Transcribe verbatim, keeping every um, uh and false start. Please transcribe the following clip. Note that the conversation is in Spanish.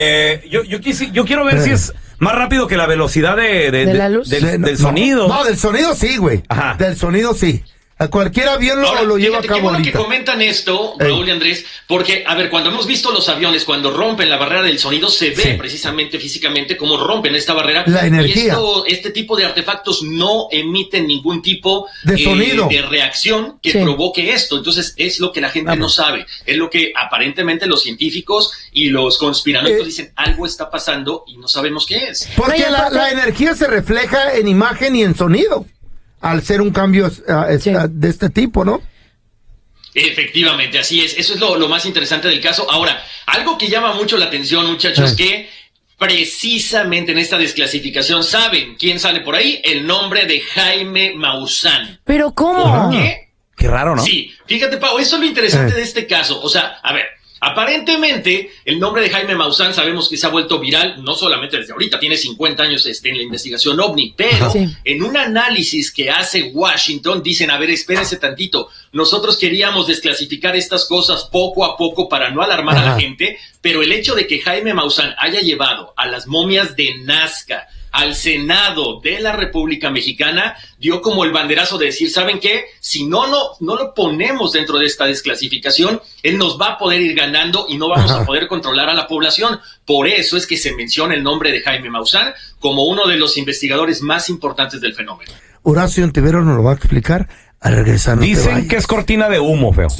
Eh, yo, yo, quisi, yo quiero ver eh. si es más rápido que la velocidad de, de, ¿De la luz? de, de, de, del no, sonido. No, del sonido sí, güey. Ajá. Del sonido sí. A cualquier avión lo, Ahora, lo lleva fíjate, a cabo qué bueno ahorita. que comentan esto, Raúl y Andrés, porque, a ver, cuando hemos visto los aviones, cuando rompen la barrera del sonido, se ve sí. precisamente físicamente cómo rompen esta barrera. La energía. Y esto, este tipo de artefactos no emiten ningún tipo de, eh, sonido. de reacción que sí. provoque esto. Entonces, es lo que la gente Vamos. no sabe. Es lo que aparentemente los científicos y los conspiranoicos eh. dicen, algo está pasando y no sabemos qué es. Porque la, la energía se refleja en imagen y en sonido. Al ser un cambio uh, es, sí. uh, de este tipo, ¿no? Efectivamente, así es. Eso es lo, lo más interesante del caso. Ahora, algo que llama mucho la atención, muchachos, eh. que precisamente en esta desclasificación, ¿saben quién sale por ahí? El nombre de Jaime Maussan. ¿Pero cómo? ¿Por qué? Qué raro, ¿no? Sí, fíjate, Pau, eso es lo interesante eh. de este caso. O sea, a ver, aparentemente, el nombre de Jaime Maussan sabemos que se ha vuelto viral, no solamente desde ahorita, tiene cincuenta años este, en la investigación OVNI, pero sí. en un análisis que hace Washington, dicen, a ver, espérense tantito, nosotros queríamos desclasificar estas cosas poco a poco para no alarmar Ajá. a la gente, pero el hecho de que Jaime Maussan haya llevado a las momias de Nazca al Senado de la República Mexicana, dio como el banderazo de decir, ¿saben qué? Si no, no, no lo ponemos dentro de esta desclasificación, él nos va a poder ir ganando y no vamos Ajá. a poder controlar a la población. Por eso es que se menciona el nombre de Jaime Maussan como uno de los investigadores más importantes del fenómeno. Horacio Ontiveros nos lo va a explicar al regresar. No Dicen que es cortina de humo, feo.